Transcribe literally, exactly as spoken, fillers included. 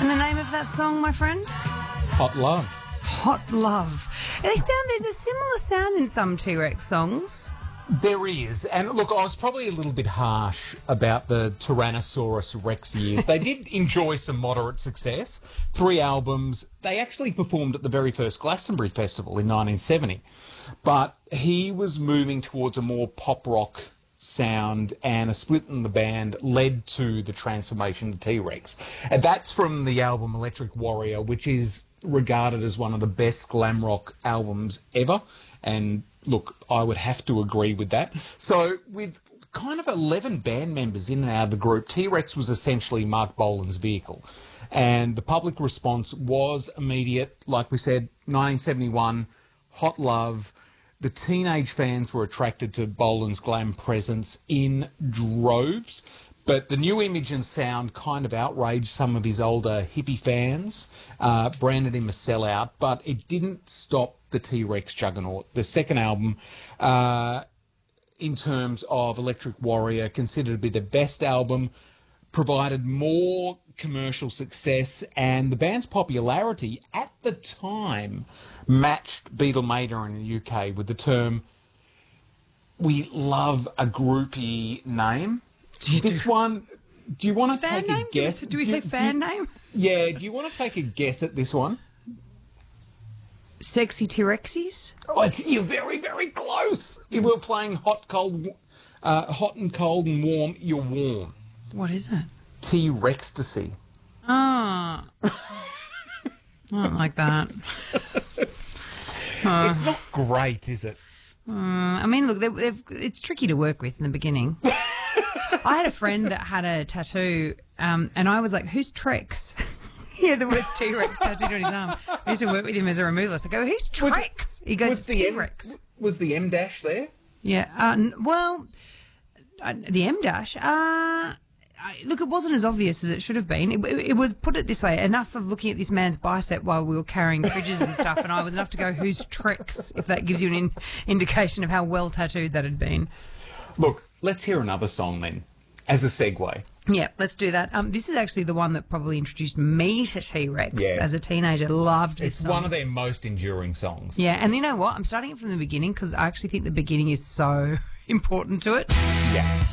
And the name of that song, my friend? Hot Love. Hot Love. They sound, there's a similar sound in some T-Rex songs. There is. And look, I was probably a little bit harsh about the Tyrannosaurus Rex years. They did enjoy some moderate success. Three albums. They actually performed at the very first Glastonbury Festival in nineteen seventy. But he was moving towards a more pop rock sound, and a split in the band led to the transformation to T-Rex. And that's from the album Electric Warrior, which is regarded as one of the best glam rock albums ever. And look, I would have to agree with that. So with kind of eleven band members in and out of the group, T-Rex was essentially Mark Bolan's vehicle. And the public response was immediate. Like we said, nineteen seventy-one, Hot Love. The teenage fans were attracted to Bolan's glam presence in droves, but the new image and sound kind of outraged some of his older hippie fans, uh, branded him a sellout, but it didn't stop the T-Rex juggernaut. The second album, uh, in terms of Electric Warrior, considered to be the best album, provided more commercial success, and the band's popularity at the time matched Beatlemania in the U K with the term, we love a groupie name. This do? one, do you want to fan take name? a guess? Do we, do we say do, fan do, name? Yeah, do you want to take a guess at this one? Sexy T-Rexies? Oh, it's, you're very, very close. You were playing hot, cold, uh, hot and cold and warm. You're warm. What is it? T-Rextasy. Ah. I don't like that. it's, uh, it's not great, is it? Uh, I mean, look, they've, they've, it's tricky to work with in the beginning. I had a friend that had a tattoo, um, and I was like, who's Trex? He had the words T-Rex tattooed on his arm. I used to work with him as a removalist. I go, who's Trex? He goes, T-Rex. Was the M dash there? Yeah. Uh, n- well, uh, the M dash. Uh, I, look, it wasn't as obvious as it should have been. It, it, it was, put it this way, enough of looking at this man's bicep while we were carrying fridges and stuff, and I was enough to go, who's Trex? If that gives you an in, indication of how well tattooed that had been. Look, let's hear another song then, as a segue. Yeah, let's do that. Um, this is actually the one that probably introduced me to T-Rex yeah. as a teenager. Loved this It's song. one of their most enduring songs. Yeah, and you know what? I'm starting it from the beginning because I actually think the beginning is so important to it. Yeah.